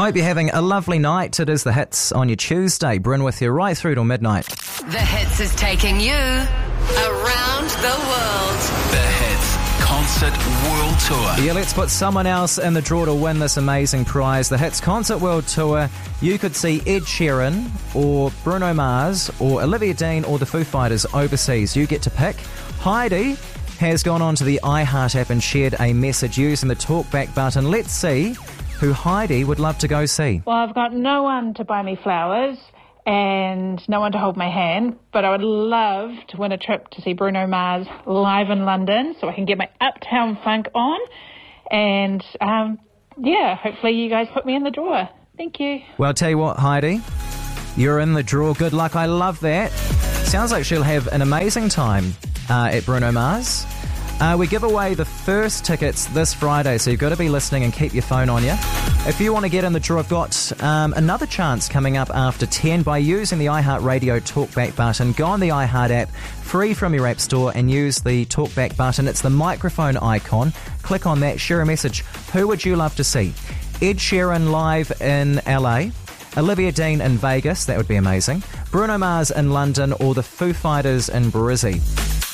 Hope you're having a lovely night. It is The Hits on your Tuesday. Bryn with you right through till midnight. The Hits is taking you around the world. The Hits Concert World Tour. Yeah, let's put someone else in the draw to win this amazing prize. The Hits Concert World Tour. You could see Ed Sheeran or Bruno Mars or Olivia Dean or the Foo Fighters overseas. You get to pick. Heidi has gone on to the iHeart app and shared a message using the talkback button. Let's see who Heidi would love to go see. Well, I've got no one to buy me flowers and no one to hold my hand, but I would love to win a trip to see Bruno Mars live in London so I can get my Uptown Funk on. And, hopefully you guys put me in the draw. Thank you. Well, I'll tell you what, Heidi, you're in the draw. Good luck. I love that. Sounds like she'll have an amazing time at Bruno Mars. We give away the first tickets this Friday, so you've got to be listening and keep your phone on you. If you want to get in the draw, I've got another chance coming up after 10 by using the iHeartRadio talkback button. Go on the iHeart app, free from your app store, and use the talkback button. It's the microphone icon. Click on that, share a message. Who would you love to see? Ed Sheeran live in LA, Olivia Dean in Vegas, that would be amazing, Bruno Mars in London, or the Foo Fighters in Brizzy.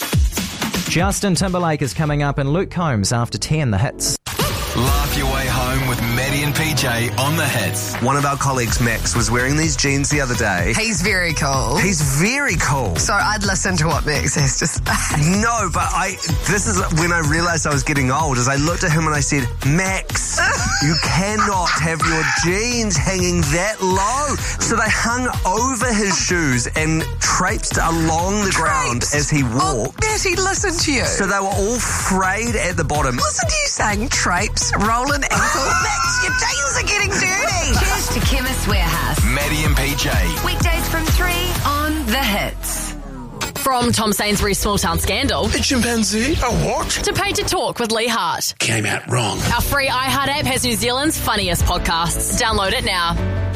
Justin Timberlake is coming up and Luke Combs after 10, The Hits. Laugh your way home with Maddie and PJ on The Hits. One of our colleagues, Max, was wearing these jeans the other day. He's very cool. He's very cool. So I'd listen to what Max has to say. No, but this is when I realised I was getting old, as I looked at him and I said, Max, you cannot have your jeans hanging that low. So they hung over his shoes and traipsed along the ground as he walked. Oh, Matty, listen to you. So they were all frayed at the bottom. Listen to you saying traipse, rolling ankle. Max, your jeans are getting dirty. Cheers to Chemist Warehouse. Maddie and PJ. Weekdays from 3 on The Hits. From Tom Sainsbury's Small Town Scandal A chimpanzee? A what? to Paid to Talk with Lee Hart. Came out wrong. Our free iHeart app has New Zealand's funniest podcasts. Download it now.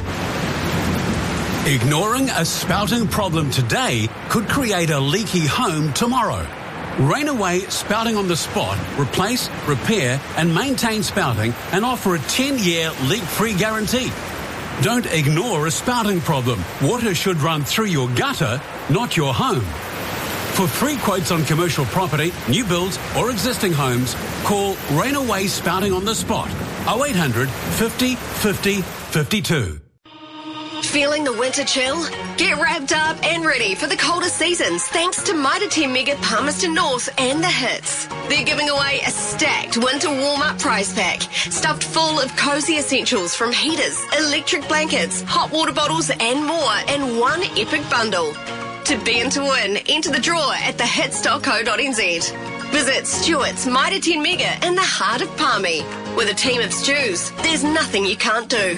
Ignoring a spouting problem today could create a leaky home tomorrow. Rainaway Spouting on the Spot replace, repair and maintain spouting and offer a 10-year leak-free guarantee. Don't ignore a spouting problem. Water should run through your gutter, not your home. For free quotes on commercial property, new builds or existing homes, call Rainaway Spouting on the Spot 0800 50 50 52. Feeling the winter chill? Get wrapped up and ready for the colder seasons thanks to Mitre 10 Mega Palmerston North and The Hits. They're giving away a stacked winter warm-up prize pack, stuffed full of cosy essentials from heaters, electric blankets, hot water bottles and more in one epic bundle. To be in to win, enter the draw at thehits.co.nz. Visit Stewart's Mitre 10 Mega in the heart of Palmy. With a team of stews, there's nothing you can't do.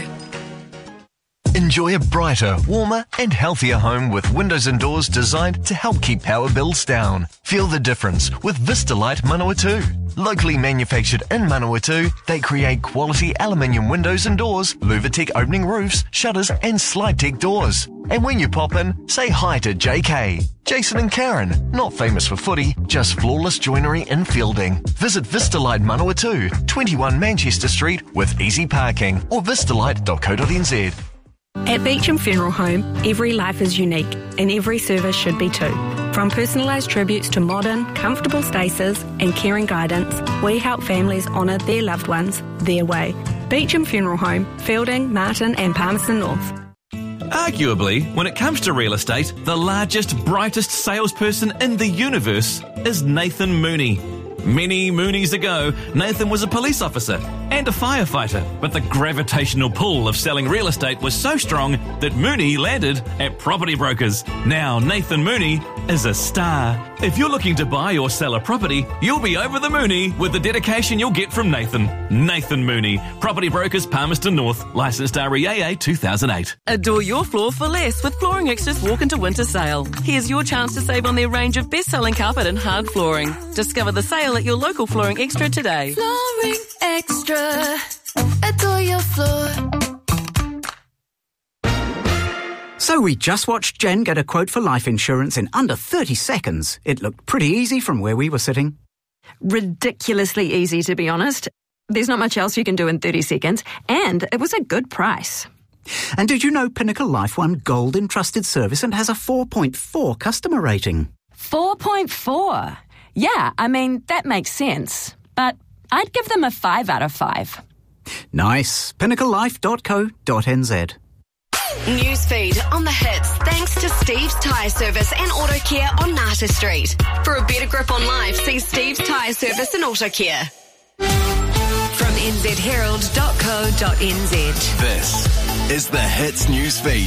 Enjoy a brighter, warmer and healthier home with windows and doors designed to help keep power bills down. Feel the difference with Vistalite Manawatu. Locally manufactured in Manawatu, they create quality aluminium windows and doors, Luvatec opening roofs, shutters and SlideTech doors. And when you pop in, say hi to JK, Jason and Karen, not famous for footy, just flawless joinery and fielding. Visit Vistalite Manawatu, 21 Manchester Street with easy parking or vistalite.co.nz. At Beecham Funeral Home, every life is unique and every service should be too. From personalised tributes to modern, comfortable spaces and caring guidance, we help families honour their loved ones their way. Beecham Funeral Home, Fielding, Martin and Palmerston North. Arguably, when it comes to real estate, the largest, brightest salesperson in the universe is Nathan Mooney. Many Moonies ago, Nathan was a police officer and a firefighter, but the gravitational pull of selling real estate was so strong that Mooney landed at Property Brokers. Now Nathan Mooney is a star. If you're looking to buy or sell a property, you'll be over the Mooney with the dedication you'll get from Nathan. Nathan Mooney, Property Brokers, Palmerston North, licensed REAA 2008. Adore your floor for less with Flooring Extra's Walk into Winter sale. Here's your chance to save on their range of best-selling carpet and hard flooring. Discover the sale at your local Flooring Extra today. Flooring Extra. Adore your floor. So we just watched Jen get a quote for life insurance in under 30 seconds. It looked pretty easy from where we were sitting. Ridiculously easy, to be honest. There's not much else you can do in 30 seconds, and it was a good price. And did you know Pinnacle Life won Gold in Trusted Service and has a 4.4 customer rating? 4.4? Yeah, I mean, that makes sense. But I'd give them a 5 out of 5. Nice. PinnacleLife.co.nz. Newsfeed on the hits thanks to Steve's Tyre Service and Auto Care on Nata Street. For a better grip on life, see Steve's Tyre Service and Auto Care. From nzherald.co.nz. This is the Hits Newsfeed.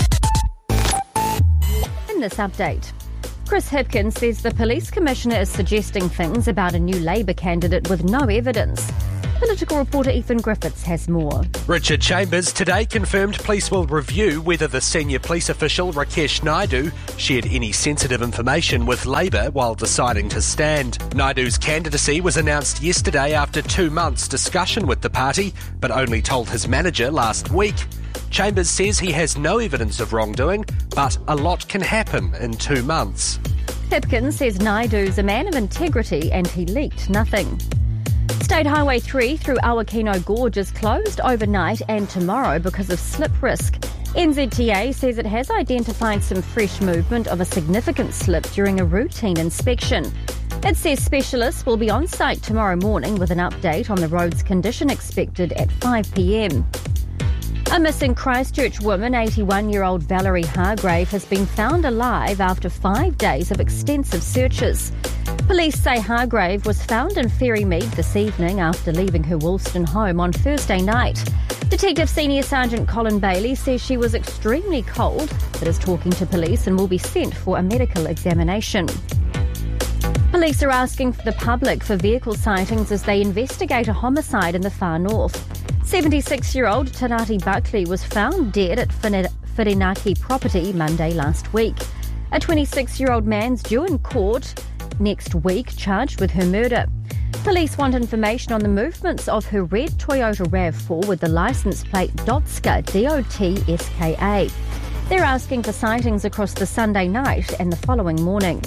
In this update, Chris Hipkins says the police commissioner is suggesting things about a new Labour candidate with no evidence. Political reporter Ethan Griffiths has more. Richard Chambers today confirmed police will review whether the senior police official Rakesh Naidu shared any sensitive information with Labour while deciding to stand. Naidu's candidacy was announced yesterday after 2 months' discussion with the party, but only told his manager last week. Chambers says he has no evidence of wrongdoing, but a lot can happen in 2 months. Hipkins says Naidu's a man of integrity and he leaked nothing. State Highway 3 through Awakino Gorge is closed overnight and tomorrow because of slip risk. NZTA says it has identified some fresh movement of a significant slip during a routine inspection. It says specialists will be on site tomorrow morning with an update on the road's condition expected at 5 p.m. A missing Christchurch woman, 81-year-old Valerie Hargrave, has been found alive after 5 days of extensive searches. Police say Hargrave was found in Ferrymead this evening after leaving her Woolston home on Thursday night. Detective Senior Sergeant Colin Bailey says she was extremely cold, but is talking to police and will be sent for a medical examination. Police are asking the public for vehicle sightings as they investigate a homicide in the far north. 76-year-old Tanati Buckley was found dead at Whirinaki property Monday last week. A 26-year-old man's due in court next week charged with her murder. Police want information on the movements of her red Toyota RAV4 with the licence plate Dotska, D-O-T-S-K-A. They're asking for sightings across the Sunday night and the following morning.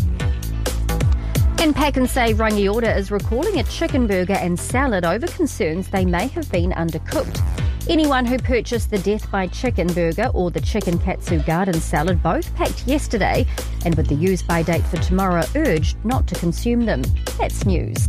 And Pack and Save Rangiora is recalling a chicken burger and salad over concerns they may have been undercooked. Anyone who purchased the Death by Chicken burger or the Chicken Katsu Garden salad, both packed yesterday and with the use-by date for tomorrow, urged not to consume them. That's news.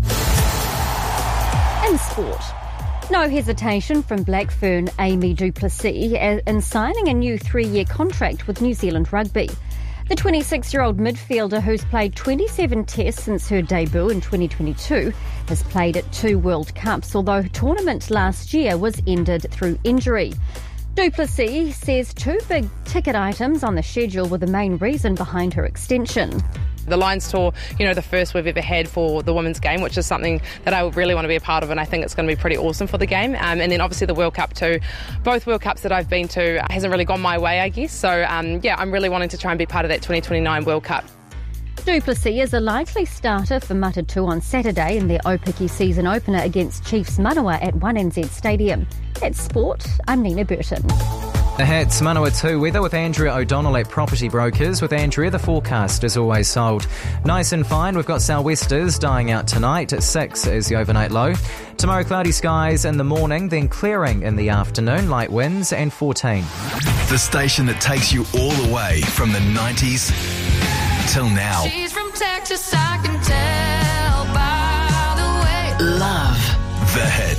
In sport, no hesitation from Blackfern Amy Duplessis in signing a new 3-year contract with New Zealand Rugby. The 26-year-old midfielder, who's played 27 tests since her debut in 2022, has played at 2 World Cups, although her tournament last year was ended through injury. Duplessis says 2 big ticket items on the schedule were the main reason behind her extension. The Lions Tour, the first we've ever had for the women's game, which is something that I really want to be a part of, and I think it's going to be pretty awesome for the game. And then obviously the World Cup too. Both World Cups that I've been to hasn't really gone my way, I guess. So, I'm really wanting to try and be part of that 2029 World Cup. Duplessis is a likely starter for Matatu on Saturday in their Opiki season opener against Chiefs Manawa at 1NZ Stadium. That's sport. I'm Nina Burton. The Hits Manawatu weather with Andrea O'Donnell at Property Brokers. With Andrea, the forecast is always sold. Nice and fine. We've got sou'westers dying out tonight. At 6 is the overnight low. Tomorrow, cloudy skies in the morning, then clearing in the afternoon. Light winds and 14. The station that takes you all the way from the 90s till now. She's from Texas, I can tell by the way. Love the Hits.